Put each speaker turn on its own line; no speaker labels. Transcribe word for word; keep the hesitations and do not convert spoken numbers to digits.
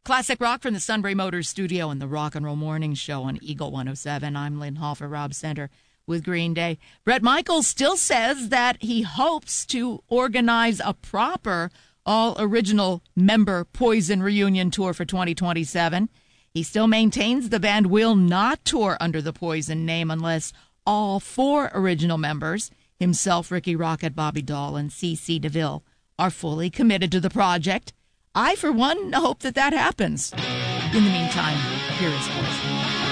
Classic rock from the Sunbury Motors studio and the Rock and Roll Morning Show on Eagle one oh seven. I'm Lynn Hall for Rob Center with Green Day. Bret Michaels still says that he hopes to organize a proper all-original member Poison reunion tour for twenty twenty-seven. He still maintains the band will not tour under the Poison name unless all four original members, himself, Ricky Rocket, Bobby Dahl, and C C DeVille, are fully committed to the project. I, for one, hope that that happens. In the meantime, here is Poison.